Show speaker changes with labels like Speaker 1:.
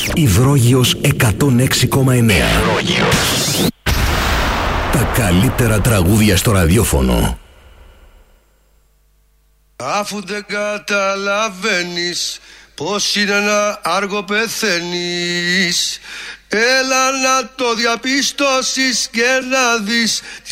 Speaker 1: Υδρόγειος 106,9. Τα καλύτερα τραγούδια στο ραδιόφωνο.
Speaker 2: Αφού δεν καταλαβαίνεις πως είναι να άργο πεθαίνεις, έλα να το διαπιστώσεις και να δεις